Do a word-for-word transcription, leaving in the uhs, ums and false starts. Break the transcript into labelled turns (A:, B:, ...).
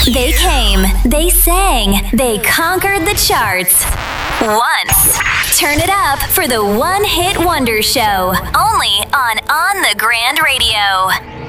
A: They came, they sang, they conquered the charts. Once. Turn it up for the One Hit Wonder Show, only on On the Grand Radio.